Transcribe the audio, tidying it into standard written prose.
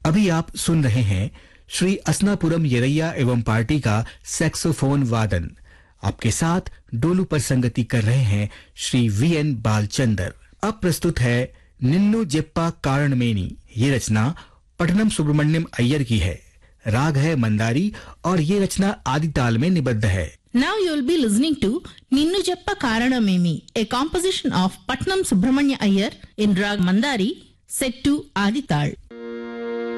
अभी आप सुन रहे हैं श्री असनापुरम येरैया एवं पार्टी का सैक्सोफोन वादन। आपके साथ डोलू पर संगति कर रहे हैं श्री वीएन बालचंदर। अब प्रस्तुत है निन्नु जेप्पा कारणमेनी। ये रचना पट्टनम सुब्रमण्यम अय्यर की है। राग है मंदारी और ये रचना आदि ताल में निबद्ध है। Now you will be listening to Ninnu Jeppa Karanamemi, a composition of Patnam Subramanya Iyer in Rag Mandari, set to Adi Tal.